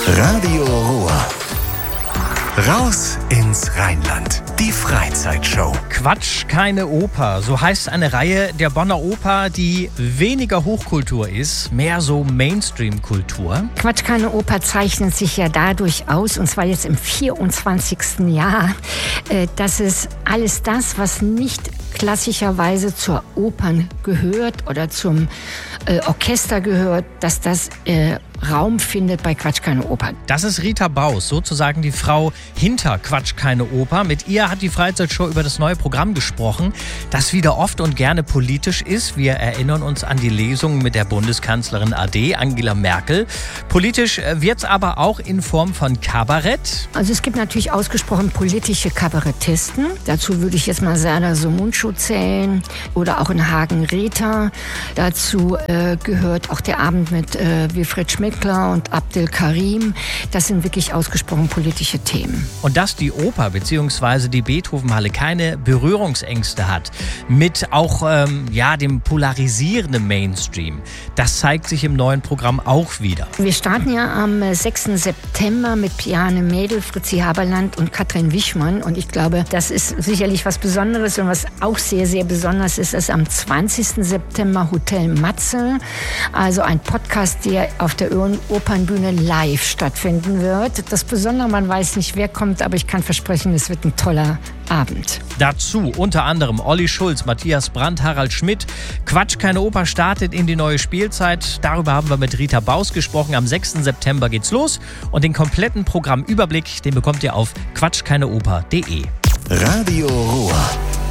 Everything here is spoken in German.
Radio Ruhr. Raus ins Rheinland. Die Freizeitshow. Quatsch, keine Oper. So heißt eine Reihe der Bonner Oper, die weniger Hochkultur ist, mehr so Mainstream-Kultur. Quatsch, keine Oper zeichnet sich ja dadurch aus, und zwar jetzt im 24. Jahr, dass es alles das, was nicht klassischerweise zur Opern gehört oder zum Orchester gehört, dass das Raum findet bei Quatsch, keine Oper. Das ist Rita Baus, sozusagen die Frau hinter Quatsch, keine Oper. Mit ihr hat die Freizeitshow über das neue Programm gesprochen, das wieder oft und gerne politisch ist. Wir erinnern uns an die Lesungen mit der Bundeskanzlerin AD, Angela Merkel. Politisch wird's aber auch in Form von Kabarett. Also es gibt natürlich ausgesprochen politische Kabarettisten. Dazu würde ich jetzt mal Serdar Somuncu zählen oder auch in Hagen Rether. Dazu gehört auch der Abend mit Wilfried Schmickler und Abdel Karim. Das sind wirklich ausgesprochen politische Themen. Und dass die Oper bzw. die Beethovenhalle keine Berührungsängste hat mit auch dem polarisierenden Mainstream, das zeigt sich im neuen Programm auch wieder. Wir starten ja am 6. September mit Piane Mädel, Fritzi Haberland und Katrin Wichmann. Und ich glaube, das ist sicherlich was Besonderes. Und was auch sehr, sehr besonders ist, ist am 20. September Hotel Matze. Also ein Podcast, der auf der Opernbühne live stattfinden wird. Das Besondere, man weiß nicht, wer kommt, aber ich kann versprechen, es wird ein toller Abend. Dazu unter anderem Olli Schulz, Matthias Brandt, Harald Schmidt. Quatsch, keine Oper startet in die neue Spielzeit. Darüber haben wir mit Rita Baus gesprochen. Am 6. September geht's los und den kompletten Programmüberblick, den bekommt ihr auf quatschkeineoper.de. Radio Ruhr.